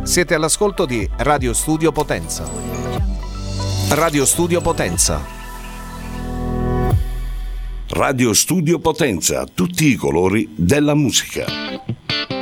Siete all'ascolto di Radio Studio Potenza. Radio Studio Potenza. Radio Studio Potenza, tutti i colori della musica.